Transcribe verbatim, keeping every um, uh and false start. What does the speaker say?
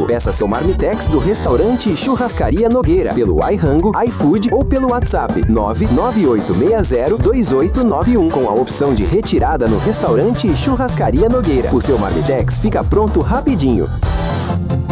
tempo. Peça seu Marmitex do restaurante Churrascaria Nogueira pelo iRango, iFood ou pelo WhatsApp nove nove oito seis zero dois oito nove um com a opção de retirada no restaurante Churrascaria Nogueira. O seu Marmitex fica pronto rapidinho.